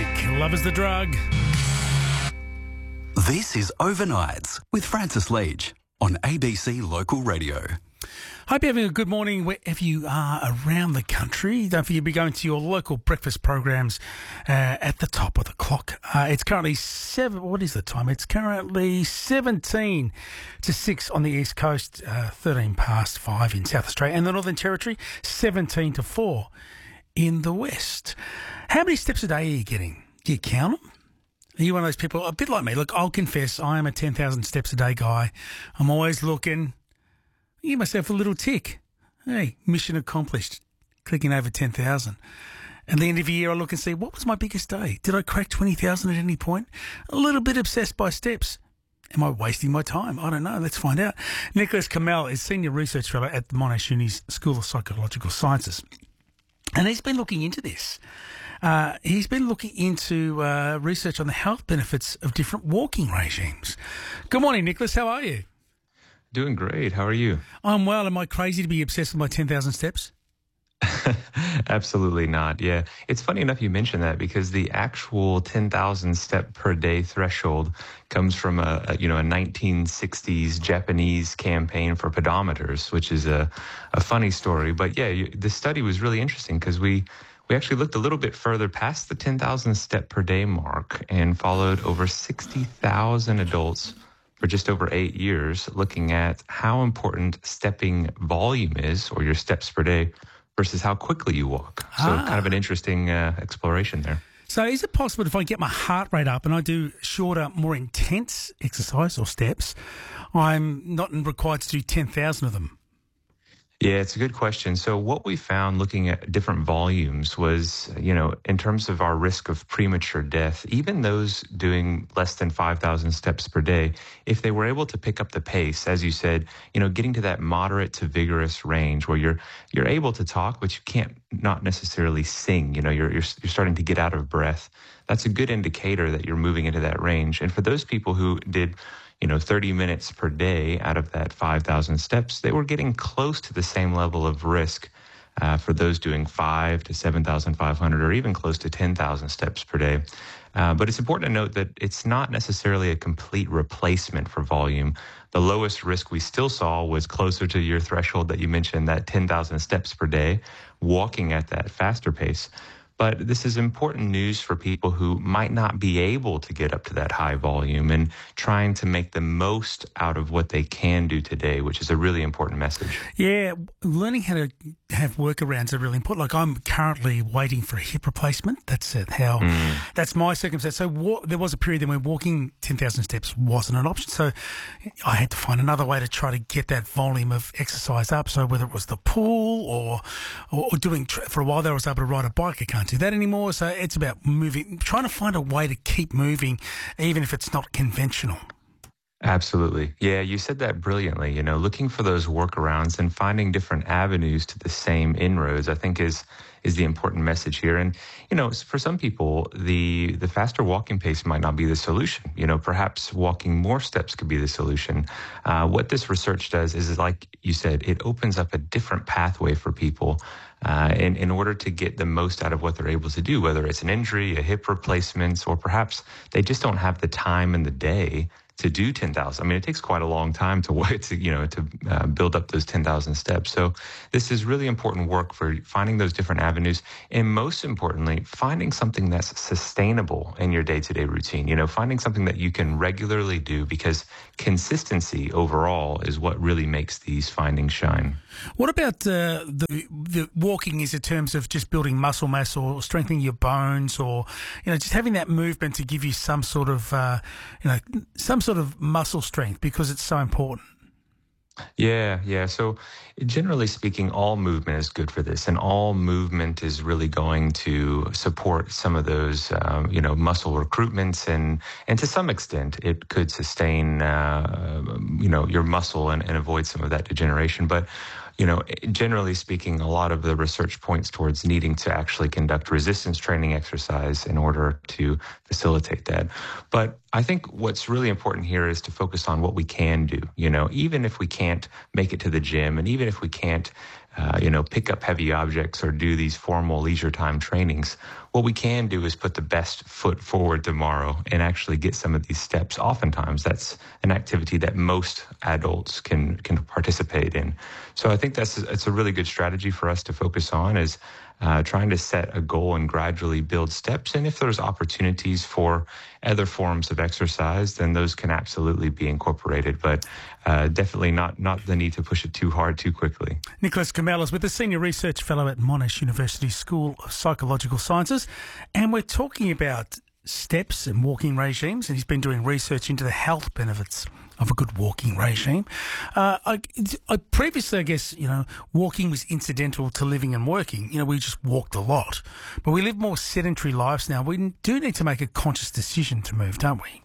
music. Love is the drug. This is Overnights with Francis Leach on ABC Local Radio. Hope you're having a good morning wherever you are around the country. Don't forget to be going to your local breakfast programs at the top of the clock. It's currently what is the time? It's currently 17 to 6 on the East Coast, 13 past 5 in South Australia, and the Northern Territory, 17 to 4 in the West. How many steps a day are you getting? Do you count them? Are you one of those people, a bit like me? Look, I'll confess, I am a 10,000 steps a day guy. I'm always looking. Give myself a little tick. Hey, mission accomplished. Clicking over 10,000. At the end of the year, I look and see, what was my biggest day? Did I crack 20,000 at any point? A little bit obsessed by steps. Am I wasting my time? I don't know. Let's find out. Nicholas Kamel is Senior Research Fellow at the Monash Uni's School of Psychological Sciences. And he's been looking into this. He's been looking into research on the health benefits of different walking regimes. Good morning, Nicholas. How are you? Doing great. How are you? I'm well. Am I crazy to be obsessed with my 10,000 steps? Absolutely not. Yeah. It's funny enough you mentioned that because the actual 10,000 step per day threshold comes from a 1960s Japanese campaign for pedometers, which is a funny story. But yeah, the study was really interesting because we actually looked a little bit further past the 10,000 step per day mark and followed over 60,000 adults for just over 8 years, looking at how important stepping volume is, or your steps per day, versus how quickly you walk. So kind of an interesting exploration there. So is it possible if I get my heart rate up and I do shorter, more intense exercise or steps, I'm not required to do 10,000 of them? Yeah, it's a good question. So what we found looking at different volumes was, in terms of our risk of premature death, even those doing less than 5,000 steps per day, if they were able to pick up the pace, as you said, getting to that moderate to vigorous range where you're able to talk, but you can't not necessarily sing, you're starting to get out of breath. That's a good indicator that you're moving into that range. And for those people who did 30 minutes per day out of that 5,000 steps, they were getting close to the same level of risk for those doing 5 to 7,500 or even close to 10,000 steps per day. But it's important to note that it's not necessarily a complete replacement for volume. The lowest risk we still saw was closer to your threshold that you mentioned, that 10,000 steps per day, walking at that faster pace. But this is important news for people who might not be able to get up to that high volume and trying to make the most out of what they can do today, which is a really important message. Yeah, learning how to have workarounds are really important. Like I'm currently waiting for a hip replacement. That's it. That's my circumstance. So there was a period then where walking 10,000 steps wasn't an option. So I had to find another way to try to get that volume of exercise up. So whether it was the pool or doing, for a while there I was able to ride a bike. I can't do that anymore. So it's about moving, trying to find a way to keep moving, even if it's not conventional. Absolutely. Yeah, you said that brilliantly. Looking for those workarounds and finding different avenues to the same inroads, I think is the important message here. And, for some people, the faster walking pace might not be the solution. Perhaps walking more steps could be the solution. What this research does is, like you said, it opens up a different pathway for people in order to get the most out of what they're able to do, whether it's an injury, a hip replacement, or perhaps they just don't have the time in the day to do 10,000. I mean, it takes quite a long time to build up those 10,000 steps. So this is really important work for finding those different avenues, and most importantly, finding something that's sustainable in your day-to-day routine. Finding something that you can regularly do, because consistency overall is what really makes these findings shine. What about the walking is in terms of just building muscle mass or strengthening your bones, or just having that movement to give you some sort of muscle strength, because it's so important? Yeah. So generally speaking, all movement is good for this, and all movement is really going to support some of those, muscle recruitments, and to some extent, it could sustain, your muscle and avoid some of that degeneration. But generally speaking, a lot of the research points towards needing to actually conduct resistance training exercise in order to facilitate that. But I think what's really important here is to focus on what we can do. Even if we can't make it to the gym, and even if we can't, pick up heavy objects or do these formal leisure time trainings, what we can do is put the best foot forward tomorrow and actually get some of these steps. Oftentimes, that's an activity that most adults can participate in. So I think it's a really good strategy for us to focus on, is trying to set a goal and gradually build steps. And if there's opportunities for other forms of exercise, then those can absolutely be incorporated, but definitely not the need to push it too hard too quickly. Nicholas Kamel is with the Senior Research Fellow at Monash University School of Psychological Sciences, and we're talking about steps and walking regimes, and he's been doing research into the health benefits of a good walking regime. Previously, I guess, walking was incidental to living and working. We just walked a lot. But we live more sedentary lives now. We do need to make a conscious decision to move, don't we?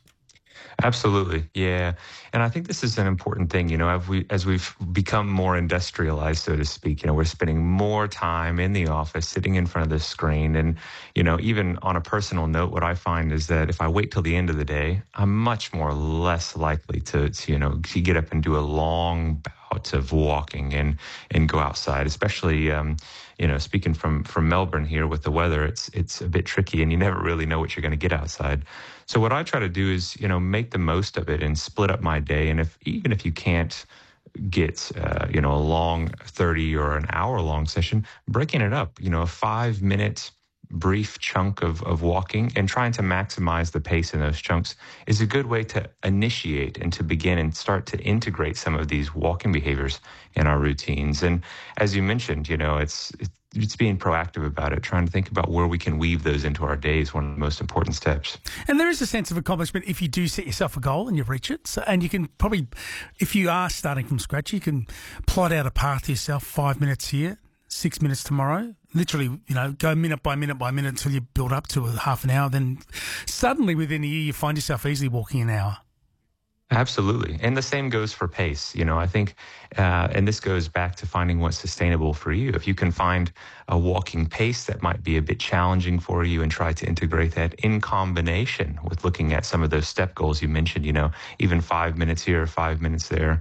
Absolutely. Yeah. And I think this is an important thing, as we've become more industrialized, so to speak, we're spending more time in the office, sitting in front of the screen. And, even on a personal note, what I find is that if I wait till the end of the day, I'm much less likely to get up and do a long bout of walking and go outside, especially, speaking from Melbourne here with the weather, it's a bit tricky and you never really know what you're going to get outside. So what I try to do is, make the most of it and split up my day. And even if you can't get, a long 30 or an hour long session, breaking it up, a 5-minute brief chunk of walking and trying to maximize the pace in those chunks is a good way to initiate and to begin and start to integrate some of these walking behaviors in our routines. And as you mentioned, it's being proactive about it, trying to think about where we can weave those into our days, one of the most important steps. And there is a sense of accomplishment if you do set yourself a goal and you reach it. So, and you can probably, if you are starting from scratch, you can plot out a path to yourself, 5 minutes here, 6 minutes tomorrow. Literally, go minute by minute until you build up to a half an hour. Then suddenly within a year, you find yourself easily walking an hour. Absolutely. And the same goes for pace. I think, and this goes back to finding what's sustainable for you. If you can find a walking pace that might be a bit challenging for you and try to integrate that in combination with looking at some of those step goals you mentioned, even 5 minutes here, 5 minutes there,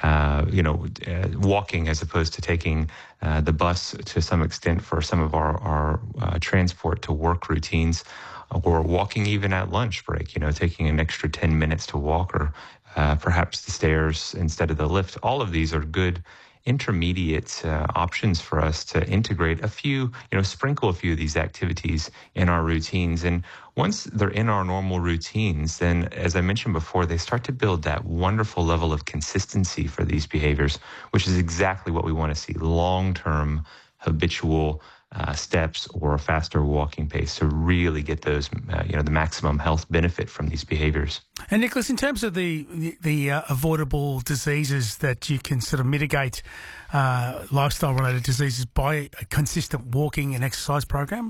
walking as opposed to taking the bus to some extent for some of our transport to work routines, or walking even at lunch break, taking an extra 10 minutes to walk, or perhaps the stairs instead of the lift. All of these are good intermediate options for us to integrate a few, sprinkle a few of these activities in our routines. And once they're in our normal routines, then, as I mentioned before, they start to build that wonderful level of consistency for these behaviors, which is exactly what we want to see: long-term, habitual steps or a faster walking pace to really get those, the maximum health benefit from these behaviors. And Nicholas, in terms of the avoidable diseases that you can sort of mitigate, lifestyle-related diseases by a consistent walking and exercise program?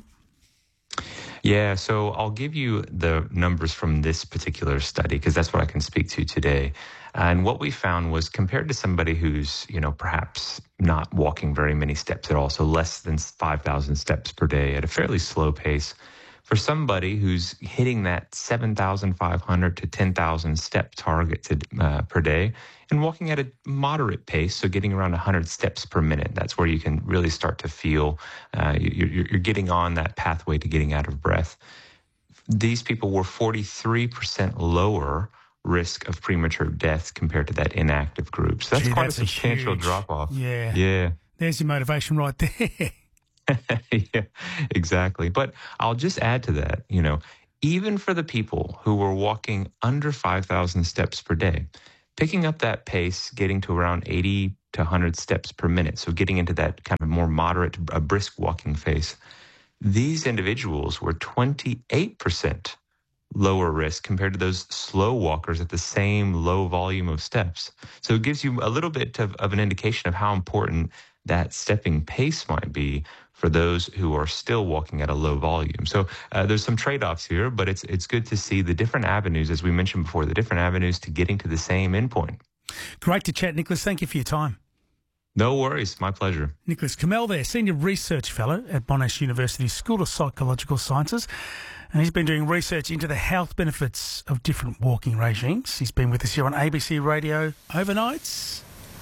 Yeah, so I'll give you the numbers from this particular study because that's what I can speak to today. And what we found was, compared to somebody who's, perhaps not walking very many steps at all, so less than 5,000 steps per day at a fairly slow pace, for somebody who's hitting that 7,500 to 10,000 step target per day and walking at a moderate pace, so getting around 100 steps per minute, that's where you can really start to feel you're getting on that pathway to getting out of breath. These people were 43% lower risk of premature death compared to that inactive group. So that's quite a substantial drop-off. Yeah. There's your motivation right there. Yeah, exactly. But I'll just add to that, even for the people who were walking under 5,000 steps per day, picking up that pace, getting to around 80 to 100 steps per minute, so getting into that kind of more moderate, brisk walking phase, these individuals were 28% lower risk compared to those slow walkers at the same low volume of steps. So it gives you a little bit of an indication of how important that stepping pace might be for those who are still walking at a low volume. So there's some trade-offs here, but it's good to see the different avenues, as we mentioned before, the different avenues to getting to the same endpoint. Great to chat, Nicholas. Thank you for your time. No worries. My pleasure. Nicholas Kamel there, Senior Research Fellow at Monash University School of Psychological Sciences. And he's been doing research into the health benefits of different walking regimes. He's been with us here on ABC Radio overnights.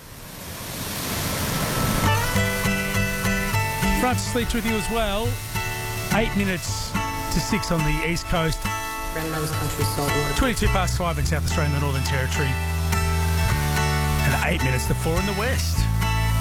Francis Leach with you as well. 8 minutes to 6 on the East Coast. 22 past 5 in South Australia and the Northern Territory. And 8 minutes to 4 in the West.